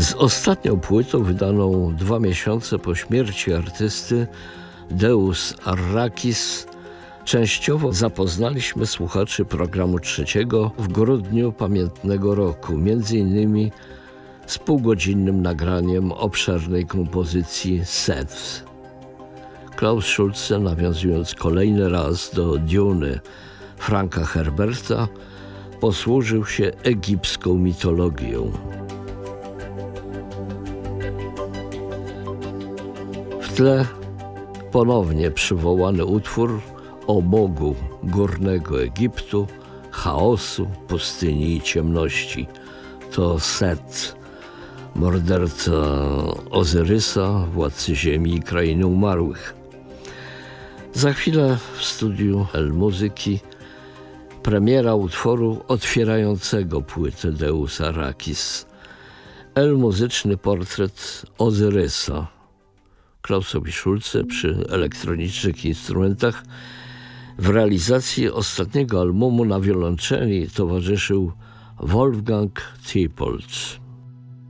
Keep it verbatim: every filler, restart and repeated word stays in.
Z ostatnią płytą, wydaną dwa miesiące po śmierci artysty, Deus Arrakis, częściowo zapoznaliśmy słuchaczy programu trzeciego w grudniu pamiętnego roku, między innymi z półgodzinnym nagraniem obszernej kompozycji Seth. Klaus Schulze, nawiązując kolejny raz do Duny Franka Herberta, posłużył się egipską mitologią. W tle ponownie przywołany utwór o Bogu górnego Egiptu, chaosu, pustyni i ciemności. To Set, morderca Ozyrysa, władcy ziemi i krainy umarłych. Za chwilę w studiu El Muzyki premiera utworu otwierającego płytę Deus Arrakis. El muzyczny portret Ozyrysa. Klausowi Schulze przy elektronicznych instrumentach. W realizacji ostatniego albumu na wiolonczeli towarzyszył Wolfgang Thiepolz.